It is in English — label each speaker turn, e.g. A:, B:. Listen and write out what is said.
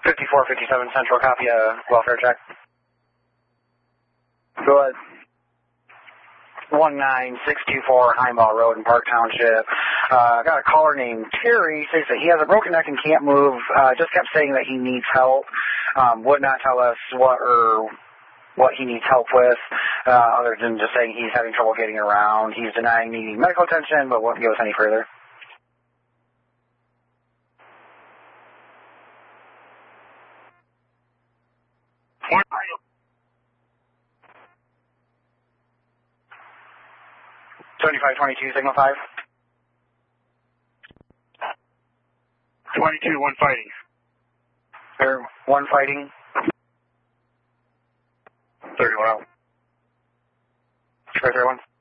A: 5457 Central, copy a welfare check.
B: Go ahead.
A: 19624 Heimball Road in Park Township. Got a caller named Terry, says that he has a broken neck and can't move, just kept saying that he needs help, would not tell us what he needs help with, other than just saying he's having trouble getting around. He's denying needing medical attention, but won't give us any further.
C: What?
A: 7522, signal 5.
C: 22, one fighting.
A: There, one fighting.
C: 31 out.
A: Square 31.